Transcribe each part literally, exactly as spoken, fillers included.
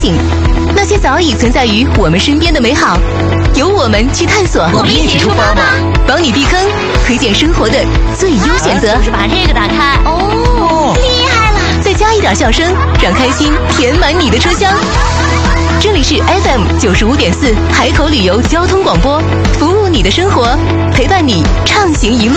那些早已存在于我们身边的美好，由我们去探索。 我们一起出发吧！ 帮你避坑，推荐生活的最优选择。 啊、就是把这个打开。 哦， 厉害了！ 再加一点笑声，让开心填满你的车厢。这里是 F M 九十五点四海口旅游交通广播，服务你的生活，陪伴你畅行一路。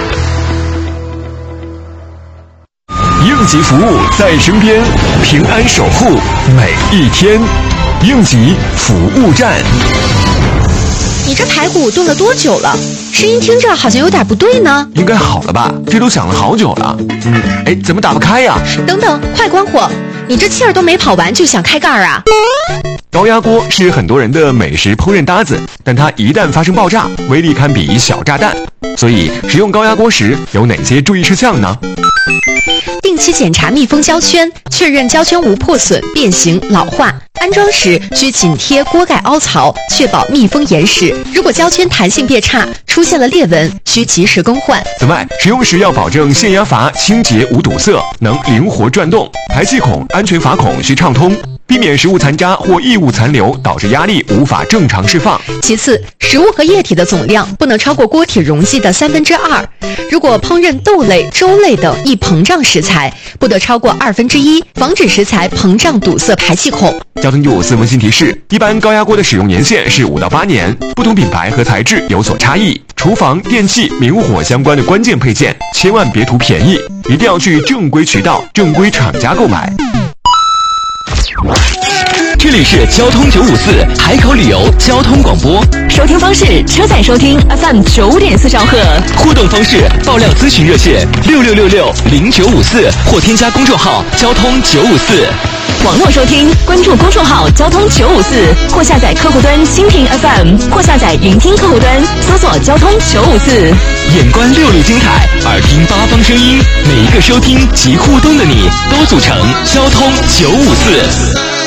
应急服务在身边，平安守护每一天。应急服务站。 你这排骨炖了多久了？声音听着好像有点不对呢。 应该好了吧？这都响了好久了。嗯，哎，怎么打不开呀？ 等等，快关火！你这气儿都没跑完就想开盖儿啊？ 高压锅是很多人的美食烹饪搭子，但它一旦发生爆炸，威力堪比小炸弹。所以使用高压锅时有哪些注意事项呢？ 定期检查密封胶圈，确认胶圈无破损、变形、老化。安装时需紧贴锅盖凹槽，确保密封严实。如果胶圈弹性变差，出现了裂纹，需及时更换。 此外，使用时要保证限压阀清洁无堵塞，能灵活转动；排气孔、安全阀孔需畅通，避免食物残渣或异物残留导致压力无法正常释放。 其次，食物和液体的总量不能超过锅体容积的三分之二。如果烹饪豆类、粥类等易膨胀食材，不得超过二分之一，防止食材膨胀堵塞排气孔。 交通九五四温馨提示：一般高压锅的使用年限是五到八年，不同品牌和材质有所差异。厨房、电器、明火相关的关键配件，千万别图便宜，一定要去正规渠道、正规厂家购买。 这里是交通九五四海口旅游交通广播， 收听方式：车载收听 F M 九五点四兆赫， 互动方式：爆料咨询热线六六六六零九五四或添加公众号交通九五四。 网络收听，关注公众号交通九五四，或下载客户端蜻蜓 F M， 或下载云听客户端，搜索交通九五四。 眼观六路精彩，耳听八方声音，每一个收听及互动的你，都组成交通九五四。